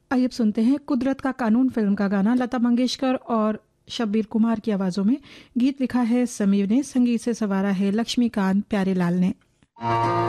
आइए अब सुनते हैं कुदरत का कानून फिल्म का गाना, लता मंगेशकर और शब्बीर कुमार की आवाज़ों में। गीत लिखा है समीर ने, संगीत से सवारा है लक्ष्मीकांत प्यारेलाल ने।